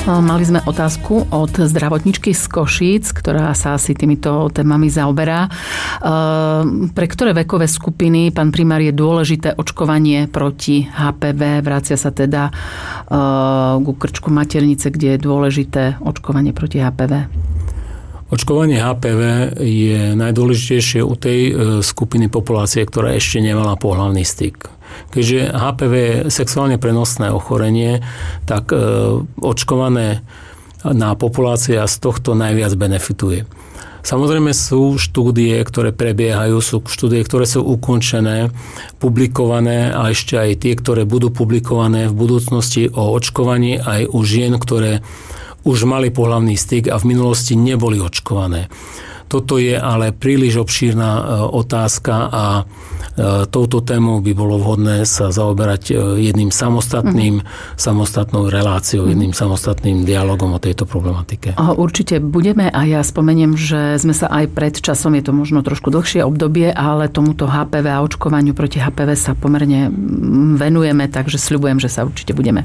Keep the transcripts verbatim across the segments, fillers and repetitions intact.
Mali sme otázku od zdravotničky z Košíc, ktorá sa asi týmito témami zaoberá. Pre ktoré vekové skupiny, pán primár, je dôležité očkovanie proti há pé vé? Vracia sa teda ku krčku maternice, kde je dôležité očkovanie proti há pé vé. Očkovanie há pé vé je najdôležitejšie u tej skupiny populácie, ktorá ešte nemala pohlavný styk. Keďže há pé vé je sexuálne prenosné ochorenie, tak očkované na populácia z tohto najviac benefituje. Samozrejme sú štúdie, ktoré prebiehajú, sú štúdie, ktoré sú ukončené, publikované a ešte aj tie, ktoré budú publikované v budúcnosti o očkovaní aj u žien, ktoré už mali pohlavný styk a v minulosti neboli očkované. Toto je ale príliš obšírna otázka a touto témou by bolo vhodné sa zaoberať jedným samostatným, mm. samostatnou reláciou, jedným samostatným dialogom o tejto problematike. Určite budeme a ja spomeniem, že sme sa aj pred časom, je to možno trošku dlhšie obdobie, ale tomuto há pé vé a očkovaniu proti há pé vé sa pomerne venujeme, takže sľubujem, že sa určite budeme.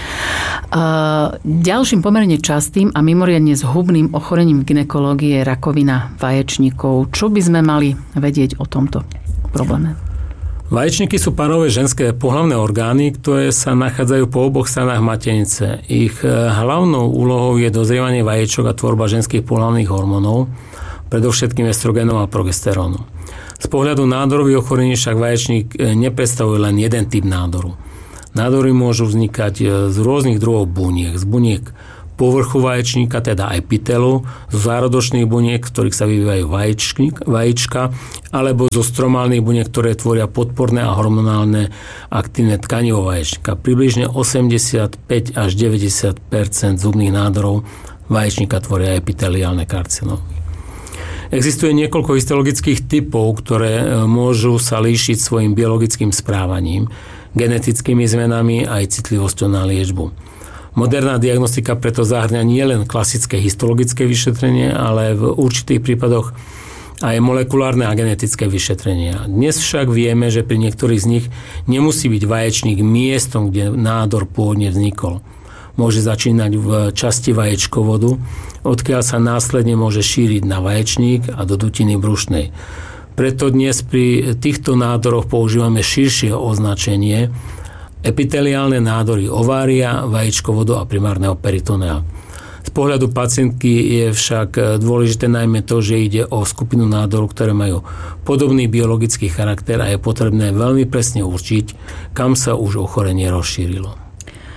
Ďalším pomerne častým a mimoriadne zhubným ochorením v gynekológii je rakovina vaječníkov. Čo by sme mali vedieť o tomto probléme? Vaječníky sú párové ženské pohlavné orgány, ktoré sa nachádzajú po oboch stranách maternice. Ich hlavnou úlohou je dozrievanie vaječok a tvorba ženských pohlavných hormónov, predovšetkým estrogénov a progesterónu. Z pohľadu nádorových ochorení však vaječník nepredstavuje len jeden typ nádoru. Nádory môžu vznikať z rôznych druhov buniek, z buniek povrchu vaječníka, teda epitelu, zo zárodočných buniek, z ktorých sa vyvíjajú vajíčka, alebo zo stromálnych buniek, ktoré tvoria podporné a hormonálne aktívne tkanivo vaječníka. Približne osemdesiatpäť až deväťdesiat percent zubných nádorov vaječníka tvoria epiteliálne karcinómy. Existuje niekoľko histologických typov, ktoré môžu sa líšiť svojim biologickým správaním, genetickými zmenami aj citlivosťou na liečbu. Moderná diagnostika preto zahŕňa nielen klasické histologické vyšetrenie, ale v určitých prípadoch aj molekulárne a genetické vyšetrenia. Dnes však vieme, že pri niektorých z nich nemusí byť vaječník miestom, kde nádor pôvodne vznikol. Môže začínať v časti vaječkovodu, odkiaľ sa následne môže šíriť na vaječník a do dutiny brušnej. Preto dnes pri týchto nádoroch používame širšie označenie epiteliálne nádory ovária, vajíčkovodu a primárneho peritonea. Z pohľadu pacientky je však dôležité najmä to, že ide o skupinu nádorov, ktoré majú podobný biologický charakter a je potrebné veľmi presne určiť, kam sa už ochorenie rozšírilo.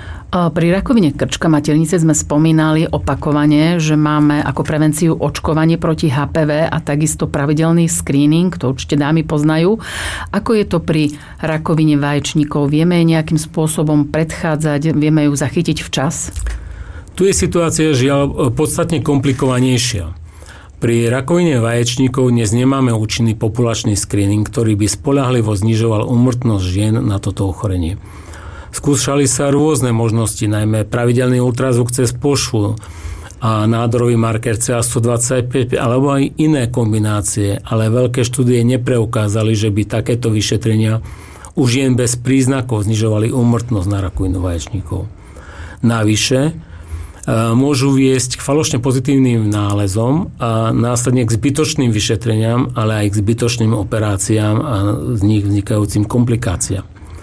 Pri rakovine krčka maternice sme spomínali opakovane, že máme ako prevenciu očkovanie proti há pé vé a takisto pravidelný screening, to určite dámy poznajú. Ako je to pri rakovine vaječníkov? Vieme nejakým spôsobom predchádzať, vieme ju zachytiť včas? Tu je situácia žiaľ podstatne komplikovanejšia. Pri rakovine vaječníkov dnes nemáme účinný populačný screening, ktorý by spoľahlivo znižoval úmrtnosť žien na toto ochorenie. Skúšali sa rôzne možnosti, najmä pravidelný ultrazvuk cez pošvu a nádorový marker cé á sto dvadsaťpäť alebo aj iné kombinácie, ale veľké štúdie nepreukázali, že by takéto vyšetrenia u žien bez príznakov znižovali úmrtnosť na rakovinu vaječníkov. Navyše môžu viesť k falošne pozitívnym nálezom a následne k zbytočným vyšetreniam, ale aj k zbytočným operáciám a z nich vznikajúcim komplikáciám.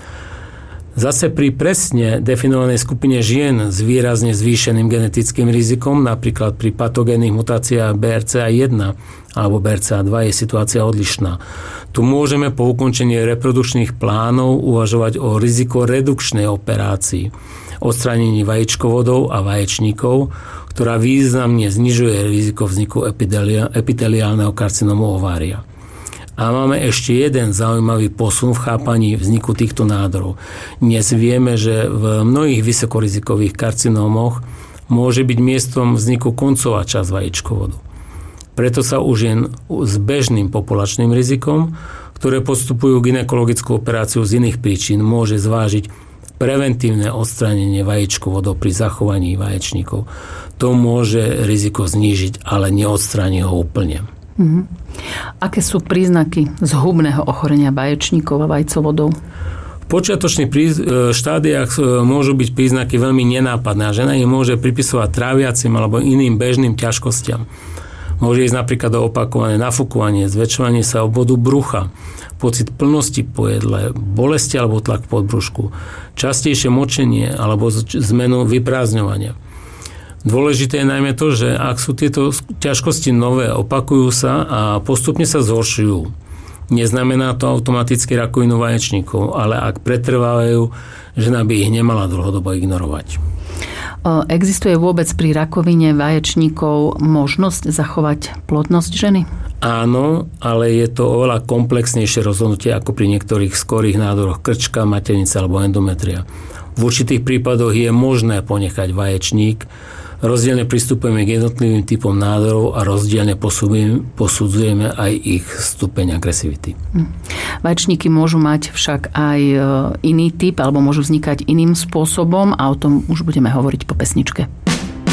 Zase pri presne definovanej skupine žien s výrazne zvýšeným genetickým rizikom, napríklad pri patogénnych mutáciách bé er cé á jeden alebo bé er cé á dva, je situácia odlišná. Tu môžeme po ukončení reprodukčných plánov uvažovať o rizikoredukčnej operácii, odstránení vajíčkovodov a vaječníkov, ktorá významne znižuje riziko vzniku epiteliálneho karcinómu ovária. A máme ešte jeden zaujímavý posun v chápaní vzniku týchto nádorov. Dnes vieme, že v mnohých vysokorizikových karcinómoch môže byť miestom vzniku koncová časť vajíčkovodu. Preto sa u žien s bežným populačným rizikom, ktoré podstupujú gynekologickú operáciu z iných príčin, môže zvážiť preventívne odstránenie vajíčkovodov pri zachovaní vaječníkov. To môže riziko znížiť, ale neodstráni ho úplne. Mm-hmm. Aké sú príznaky zhubného ochorenia vaječníkov a vajcovodov? V počiatočných štádiách môžu byť príznaky veľmi nenápadné a žena ich môže pripisovať tráviacim alebo iným bežným ťažkostiam. Môže ísť napríklad o opakované nafúkovanie, zväčšovanie sa obvodu brucha, pocit plnosti po jedle, bolesti alebo tlak v podbrušku, častejšie močenie alebo zmenu vyprázdňovania. Dôležité je najmä to, že ak sú tieto ťažkosti nové, opakujú sa a postupne sa zhoršujú. Neznamená to automaticky rakovinu vaječníkov, ale ak pretrvávajú, žena by ich nemala dlhodobo ignorovať. Existuje vôbec pri rakovine vaječníkov možnosť zachovať plodnosť ženy? Áno, ale je to oveľa komplexnejšie rozhodnutie ako pri niektorých skorých nádoroch krčka, maternice alebo endometria. V určitých prípadoch je možné ponechať vaječník. Rozdielne pristupujeme k jednotlivým typom nádorov a rozdielne posudzujeme aj ich stupeň agresivity. Vaječníky môžu mať však aj iný typ alebo môžu vznikať iným spôsobom a o tom už budeme hovoriť po pesničke.